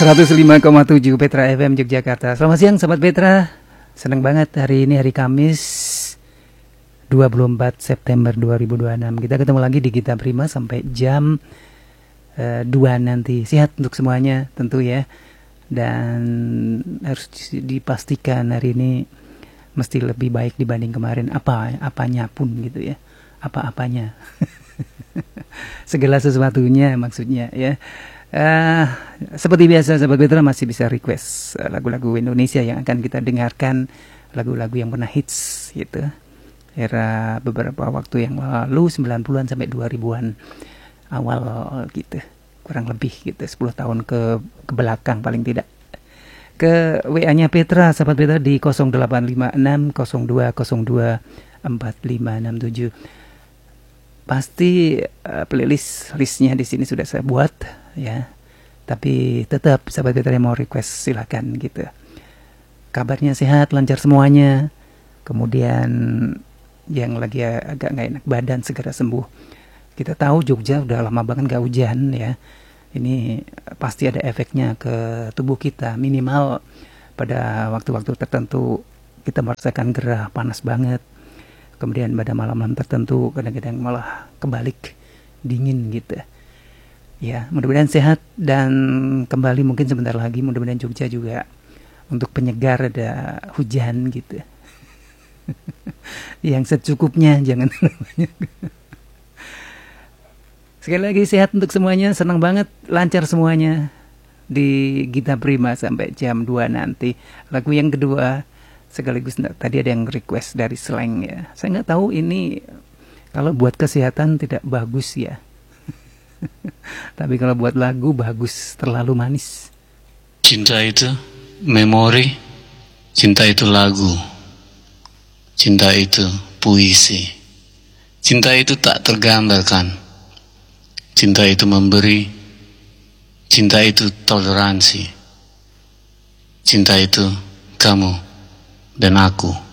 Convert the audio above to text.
105,7 Petra FM Yogyakarta. Selamat siang Sobat Petra. Senang banget hari ini hari Kamis 24 September 2026. Kita ketemu lagi di Gita Prima sampai jam 2 nanti. Sehat untuk semuanya tentu ya. Dan harus dipastikan hari ini mesti lebih baik dibanding kemarin. Apanya pun gitu ya. Apa-apanya. Segala sesuatunya maksudnya ya. Seperti biasa Sobat Petra masih bisa request lagu-lagu Indonesia yang akan kita dengarkan, lagu-lagu yang pernah hits gitu. Era beberapa waktu yang lalu 90-an sampai 2000-an awal gitu. Kurang lebih gitu 10 tahun ke belakang paling tidak. Ke WA-nya Petra, Sobat Petra di 0856 0202 4567. Pasti listnya di sini sudah saya buat ya. Tapi tetap Sobat Petra yang mau request silahkan gitu. Kabarnya sehat, lancar semuanya. Kemudian yang lagi agak nggak enak badan segera sembuh. Kita tahu Jogja udah lama banget nggak hujan ya. Ini pasti ada efeknya ke tubuh kita. Minimal pada waktu-waktu tertentu kita merasakan gerah, panas banget. Kemudian pada malam-malam tertentu kadang-kadang malah kebalik dingin gitu. Ya, mudah-mudahan sehat dan kembali mungkin sebentar lagi mudah-mudahan Jogja juga untuk penyegar ada hujan gitu. Yang secukupnya, jangan terlalu banyak. Sekali lagi sehat untuk semuanya, senang banget, lancar semuanya di Gita Prima sampai jam 2 nanti. Lagu yang kedua sekaligus tadi ada yang request dari Slang ya. Saya nggak tahu ini kalau buat kesehatan tidak bagus ya. Tapi kalau buat lagu bagus, terlalu manis. Cinta itu memori, cinta itu lagu, cinta itu puisi, cinta itu tak tergambarkan, cinta itu memberi, cinta itu toleransi, cinta itu kamu dan aku.